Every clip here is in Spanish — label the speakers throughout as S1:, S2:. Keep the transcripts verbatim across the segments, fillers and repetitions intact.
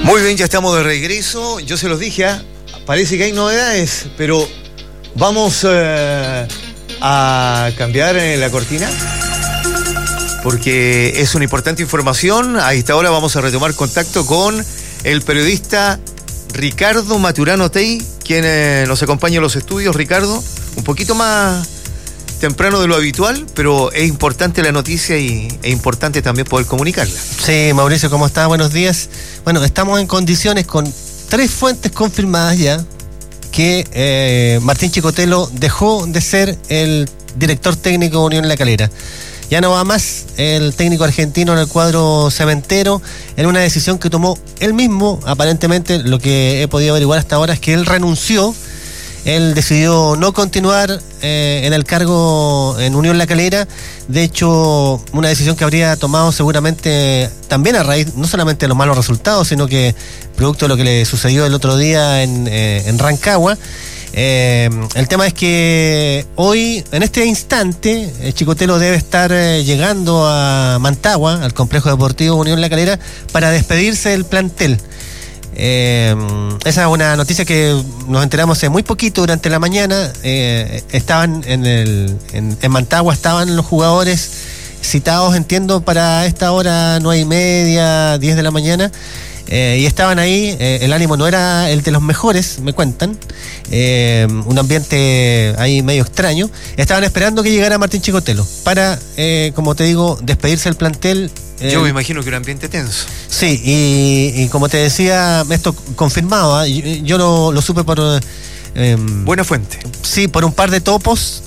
S1: Muy bien, ya estamos de regreso. Yo se los dije, ¿eh? Parece que hay novedades, pero vamos eh, a cambiar eh, la cortina porque es una importante información. A esta hora vamos a retomar contacto con el periodista Ricardo Maturano Tey, quien eh, nos acompaña en los estudios. Ricardo, un poquito más temprano de lo habitual, pero es importante la noticia y es importante también poder comunicarla.
S2: Sí, Mauricio, ¿cómo está? Buenos días. Bueno, estamos en condiciones con tres fuentes confirmadas ya que eh, Martín Chicotelo dejó de ser el director técnico de Unión La Calera. Ya no va más el técnico argentino en el cuadro cementero, en una decisión que tomó él mismo. Aparentemente, lo que he podido averiguar hasta ahora es que él renunció. Él decidió no continuar eh, en el cargo en Unión La Calera. De hecho, una decisión que habría tomado seguramente también a raíz no solamente de los malos resultados, sino que producto de lo que le sucedió el otro día en, eh, en Rancagua. Eh, el tema es que hoy, en este instante, eh, Chicotelo debe estar eh, llegando a Mantagua, al complejo deportivo Unión La Calera, para despedirse del plantel. Eh, esa es una noticia que nos enteramos hace muy poquito durante la mañana. Eh, estaban en el en, en Mantagua, estaban los jugadores citados, entiendo, para esta hora nueve y media, diez de la mañana. Eh, y estaban ahí, eh, el ánimo no era el de los mejores, me cuentan, eh, un ambiente ahí medio extraño. Estaban esperando que llegara Martín Chicotelo para, eh, como te digo, despedirse del plantel.
S1: Eh, Yo me imagino que un ambiente tenso.
S2: Sí, y, y como te decía, esto confirmado, ¿eh? yo, yo lo, lo supe por...
S1: Eh, Buena fuente.
S2: Sí, por un par de topos,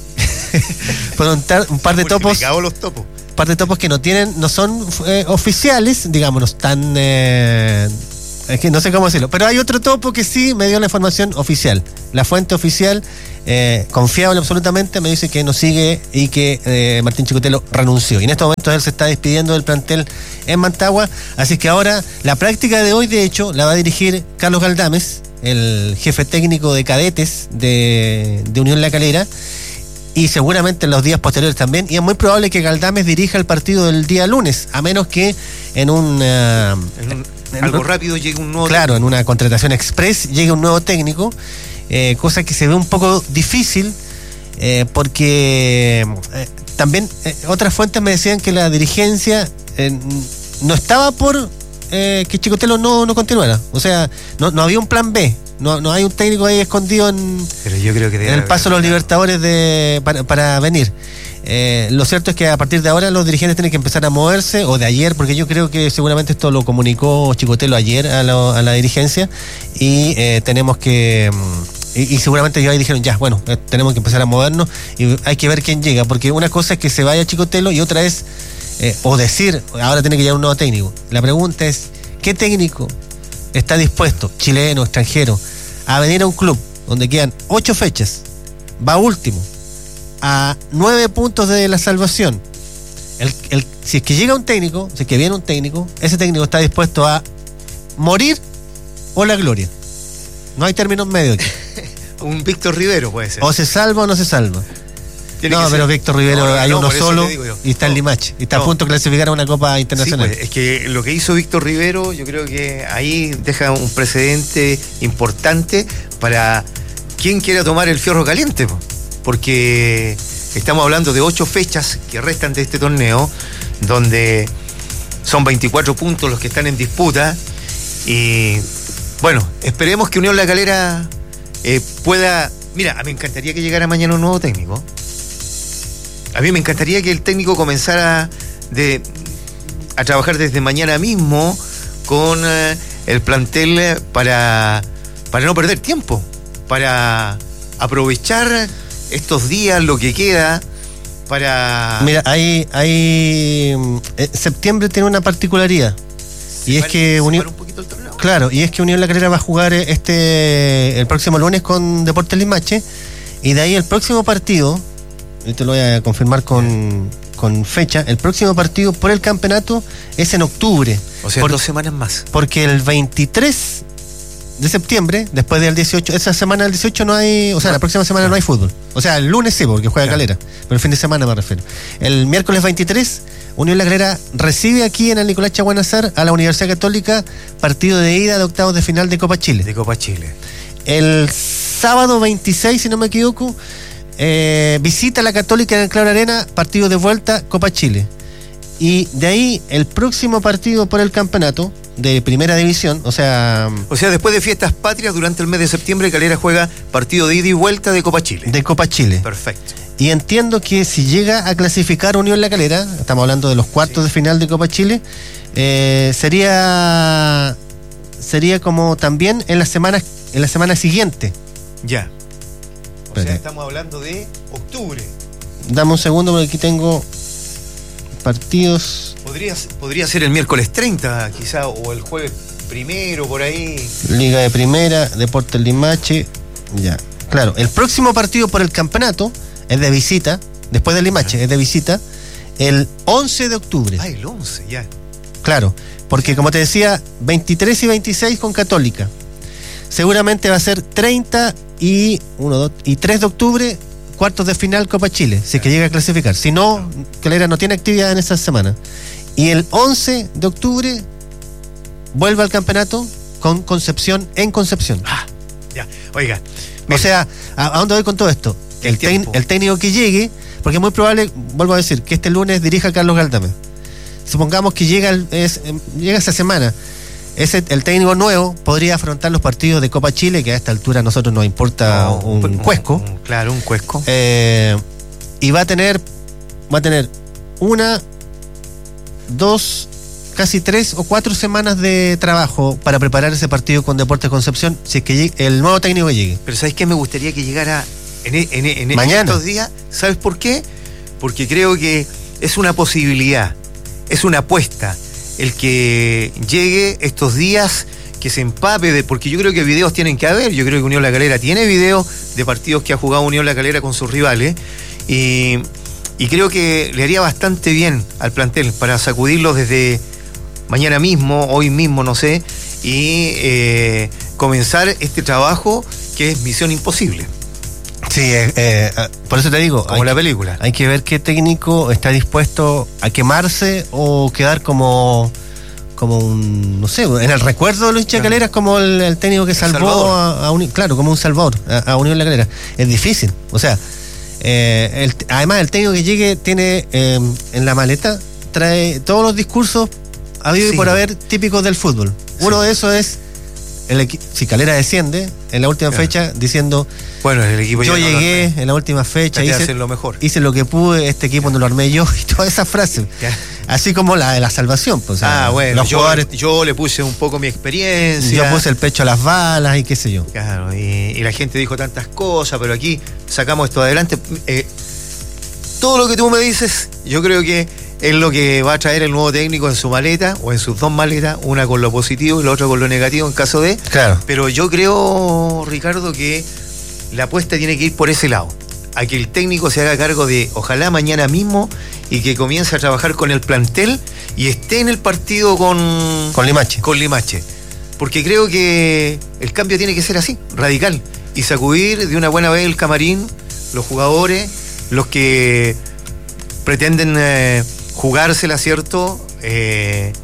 S2: por un, tar, un par de
S1: Porque
S2: topos...
S1: me cago los topos.
S2: par de topos que no tienen, no son eh, oficiales, digámonos, tan eh, es que no sé cómo decirlo, pero hay otro topo que sí me dio la información oficial. La fuente oficial, eh, confiable absolutamente, me dice que no sigue y que eh, Martín Chicotelo renunció. Y en estos momentos él se está despidiendo del plantel en Mantagua, así que ahora la práctica de hoy, de hecho, la va a dirigir Carlos Galdames, el jefe técnico de cadetes de, de Unión La Calera, y seguramente en los días posteriores también, y es muy probable que Galdames dirija el partido del día lunes, a menos que en un... Uh,
S1: en un en algo un, rápido llegue un nuevo
S2: Claro,
S1: técnico.
S2: En una contratación express llegue un nuevo técnico, eh, cosa que se ve un poco difícil, eh, porque eh, también eh, otras fuentes me decían que la dirigencia eh, no estaba por eh, que Chicotelo no, no continuara, o sea, no, no había un plan B. No, no hay un técnico ahí escondido en,
S1: Pero yo creo que
S2: en el paso de los Libertadores de, para, para venir. Eh, lo cierto es que a partir de ahora los dirigentes tienen que empezar a moverse, o de ayer, porque yo creo que seguramente esto lo comunicó Chicotelo ayer a, lo, a la dirigencia, y eh, tenemos que... Y, y seguramente ellos ahí dijeron, ya, bueno, eh, tenemos que empezar a movernos y hay que ver quién llega, porque una cosa es que se vaya Chicotelo y otra es, eh, o decir, ahora tiene que llegar un nuevo técnico. La pregunta es, ¿qué técnico está dispuesto, chileno, extranjero, a venir a un club donde quedan ocho fechas, va último, a nueve puntos de la salvación? El, el, si es que llega un técnico, si es que viene un técnico, ese técnico está dispuesto a morir o la gloria. No hay términos medios aquí.
S1: Un Víctor Rivero puede ser.
S2: O se salva o no se salva.
S1: Tiene
S2: no, pero ser... Víctor Rivero, no, no, hay no, uno solo y está no, en Limache. Y está no. a punto de clasificar a una Copa Internacional.
S1: Sí, pues, es que lo que hizo Víctor Rivero, yo creo que ahí deja un precedente importante para quien quiera tomar el fierro caliente. Porque estamos hablando de ocho fechas que restan de este torneo, donde son veinticuatro puntos los que están en disputa. Y bueno, esperemos que Unión La Calera eh, pueda... Mira, me encantaría que llegara mañana un nuevo técnico. A mí me encantaría que el técnico comenzara de, a trabajar desde mañana mismo con eh, el plantel para, para no perder tiempo, para aprovechar estos días, lo que queda, para...
S2: Mira, hay... hay eh, septiembre tiene una particularidad. Y es que Unión... un poquito el torneo. Claro, y es que Unión La Calera va a jugar este el próximo lunes con Deportes Limache, y de ahí el próximo partido... y te lo voy a confirmar con, con fecha, el próximo partido por el campeonato es en octubre.
S1: O sea,
S2: por,
S1: dos semanas más.
S2: Porque el veintitrés de septiembre, después del dieciocho, esa semana del dieciocho no hay, o sea, no, la próxima semana no, no hay fútbol. O sea, el lunes sí, porque juega claro. Calera, pero el fin de semana me refiero. El miércoles veintitrés Unión La Calera recibe aquí en el Nicolás Chaguanazar a la Universidad Católica, partido de ida de octavos de final de Copa Chile.
S1: De Copa Chile.
S2: El sábado veintiséis, si no me equivoco, eh, visita la Católica en el Claro Arena, partido de vuelta, Copa Chile. Y de ahí el próximo partido por el campeonato de primera división, o sea...
S1: O sea, después de fiestas patrias, durante el mes de septiembre, Calera juega partido de ida y vuelta de Copa Chile.
S2: De Copa Chile.
S1: Perfecto.
S2: Y entiendo que si llega a clasificar Unión La Calera, estamos hablando de los cuartos sí. de final de Copa Chile, eh, sería sería como también en la semana, en la semana siguiente.
S1: Ya. O
S2: Espérate.
S1: sea, estamos hablando de octubre.
S2: Dame un segundo porque aquí tengo partidos.
S1: Podría, podría ser el miércoles treinta, quizá, o el jueves primero, por ahí.
S2: Liga de Primera, Deportes Limache, ya. Claro, el próximo partido por el campeonato es de visita, después del Limache, ah. es de visita, el once de octubre.
S1: Ah, el once, ya.
S2: Claro, porque como te decía, veintitrés y veintiséis con Católica. Seguramente va a ser treinta y uno, dos, y tres de octubre, cuartos de final Copa Chile, si es que llega a clasificar. Si no, Calera no tiene actividad en esa semana. Y el once de octubre vuelve al campeonato con Concepción en Concepción.
S1: Ah, ya, oiga.
S2: Mira. O sea, ¿a, ¿a dónde voy con todo esto? El, el, el técnico que llegue, porque es muy probable, vuelvo a decir, que este lunes dirija a Carlos Galdame. Supongamos que llega, el, es, llega esa semana. Ese, el técnico nuevo podría afrontar los partidos de Copa Chile, que a esta altura a nosotros nos importa no, un, un cuesco.
S1: Un, claro, un cuesco.
S2: Eh, y va a tener, va a tener una, dos, casi tres o cuatro semanas de trabajo para preparar ese partido con Deportes Concepción, si es que llegue, el nuevo técnico que llegue.
S1: Pero ¿sabes qué? Me gustaría que llegara en, en, en, en estos días. ¿Sabes por qué? Porque creo que es una posibilidad, es una apuesta el que llegue estos días, que se empape de, porque yo creo que videos tienen que haber. Yo creo que Unión La Calera tiene videos de partidos que ha jugado Unión La Calera con sus rivales, y, y creo que le haría bastante bien al plantel para sacudirlos desde mañana mismo, hoy mismo, no sé, y eh, comenzar este trabajo que es misión imposible.
S2: Sí, eh, eh, por eso te digo,
S1: como
S2: hay,
S1: la película.
S2: Hay que ver qué técnico está dispuesto a quemarse o quedar como como un, no sé, en el recuerdo de los hinchas Caleras, como el, el técnico que el salvó a, a un, claro, como un salvador a, a Unión La Calera. Es difícil, o sea, eh, el, además el técnico que llegue tiene eh, en la maleta, trae todos los discursos habido sí. y por haber típicos del fútbol. Uno sí. de esos es el si Calera desciende en la última claro. fecha diciendo,
S1: bueno, el equipo
S2: yo
S1: ya
S2: llegué
S1: no
S2: en la última fecha, hice
S1: lo mejor,
S2: hice lo que pude, este equipo no lo armé yo, y todas esas frases, así como la de la salvación, pues, o sea,
S1: ah bueno,
S2: los
S1: yo,
S2: jugadores,
S1: yo le puse un poco mi experiencia,
S2: yo puse el pecho a las balas y qué sé yo,
S1: claro, y, y la gente dijo tantas cosas, pero aquí sacamos esto adelante. eh, todo lo que tú me dices, yo creo que es lo que va a traer el nuevo técnico en su maleta, o en sus dos maletas, una con lo positivo y la otra con lo negativo en caso de.
S2: Claro.
S1: Pero yo creo, Ricardo, que la apuesta tiene que ir por ese lado, a que el técnico se haga cargo de, ojalá mañana mismo, y que comience a trabajar con el plantel y esté en el partido con
S2: con Limache.
S1: Con Limache. Porque creo que el cambio tiene que ser así, radical, y sacudir de una buena vez el camarín, los jugadores, los que pretenden eh, jugársela, ¿cierto? Eh,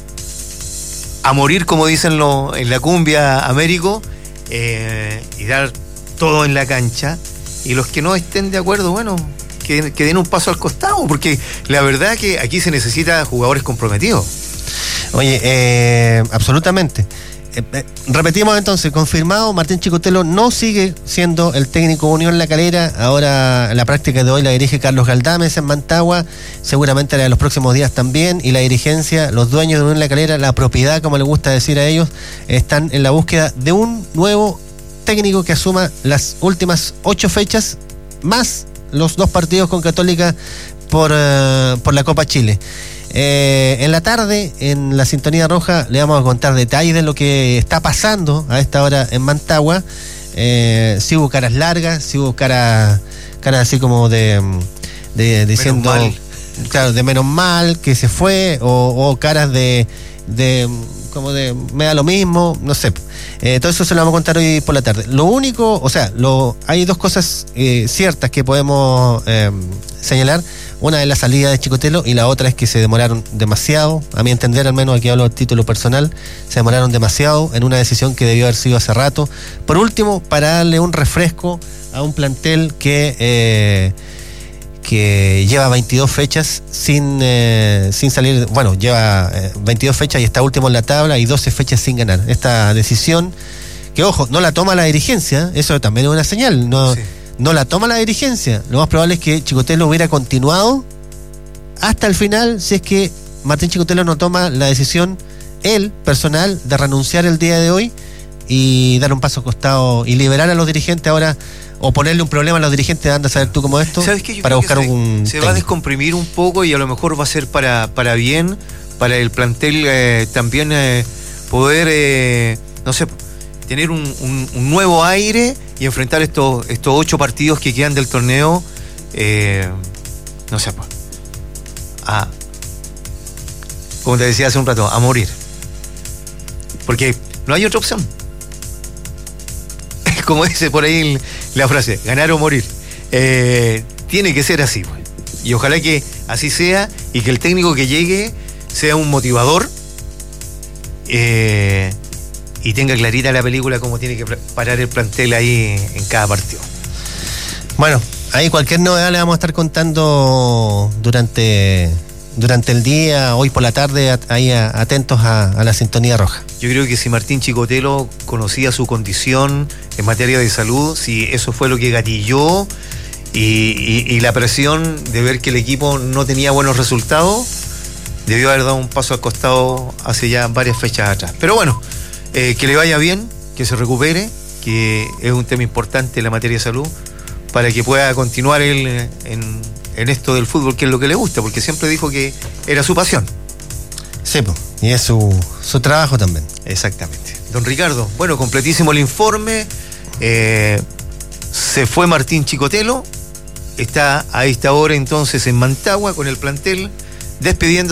S1: a morir, como dicen lo, en la cumbia Américo, eh, y dar todo en la cancha. Y los que no estén de acuerdo, bueno, que, que den un paso al costado, porque la verdad que aquí se necesita jugadores comprometidos.
S2: Oye, eh, absolutamente. Eh, eh, repetimos entonces, confirmado, Martín Chicotelo no sigue siendo el técnico de Unión La Calera. Ahora la práctica de hoy la dirige Carlos Galdames en Mantagua, seguramente la de los próximos días también, y la dirigencia, los dueños de Unión La Calera, la propiedad, como les gusta decir a ellos, están en la búsqueda de un nuevo técnico que asuma las últimas ocho fechas, más los dos partidos con Católica por, uh, por la Copa Chile. Eh, en la tarde, en la Sintonía Roja, le vamos a contar detalles de lo que está pasando a esta hora en Mantagua. Eh, si hubo caras largas, si hubo caras caras así como de, de diciendo,
S1: menos mal.
S2: claro, de menos mal que se fue, o, o caras de, de como de me da lo mismo, no sé. Eh, todo eso se lo vamos a contar hoy por la tarde. Lo único, o sea, lo, hay dos cosas eh, ciertas que podemos eh, señalar. Una es la salida de Chicotelo y la otra es que se demoraron demasiado, a mi entender, al menos aquí hablo a título personal, se demoraron demasiado en una decisión que debió haber sido hace rato. Por último, para darle un refresco a un plantel que eh, que lleva veintidós fechas sin eh, sin salir, bueno, lleva eh, veintidós fechas y está último en la tabla y doce fechas sin ganar. Esta decisión, que ojo, no la toma la dirigencia, eso también es una señal, no, sí. no la toma la dirigencia. Lo más probable es que Chicotelo hubiera continuado hasta el final si es que Martín Chicotelo no toma la decisión, él, personal, de renunciar el día de hoy y dar un paso al costado y liberar a los dirigentes ahora, o ponerle un problema a los dirigentes, anda a saber tú cómo esto, para buscar
S1: se,
S2: un
S1: se va a descomprimir un poco y a lo mejor va a ser para, para bien, para el plantel eh, también eh, poder, eh, no sé, tener un, un, un nuevo aire y enfrentar estos, estos ocho partidos que quedan del torneo, eh, no sé, a, como te decía hace un rato, a morir. Porque no hay otra opción. Como dice por ahí la frase, ganar o morir. Eh, tiene que ser así, pues. Y ojalá que así sea y que el técnico que llegue sea un motivador eh, y tenga clarita la película cómo tiene que parar el plantel ahí en cada partido.
S2: Bueno, ahí cualquier novedad le vamos a estar contando durante, durante el día, hoy por la tarde, ahí atentos a, a la sintonía roja.
S1: Yo creo que si Martín Chicotelo conocía su condición en materia de salud, si eso fue lo que gatilló y, y, y la presión de ver que el equipo no tenía buenos resultados, debió haber dado un paso al costado hace ya varias fechas atrás. Pero bueno, eh, que le vaya bien, que se recupere, que es un tema importante en la materia de salud, para que pueda continuar él en, en esto del fútbol, que es lo que le gusta, porque siempre dijo que era su pasión.
S2: Sí, pues, y es su, su trabajo también.
S1: Exactamente. Don Ricardo, bueno, completísimo el informe. Eh, se fue Martín Chicotelo, está a esta hora entonces en Mantagua con el plantel, despidiendo